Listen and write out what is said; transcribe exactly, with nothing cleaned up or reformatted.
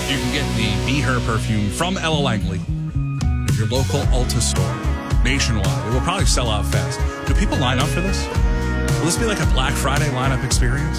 you can get the Be Her perfume from Ella Langley at your local Ulta store nationwide. It will probably sell out fast. Do people line up for this? Will this be like a Black Friday lineup experience?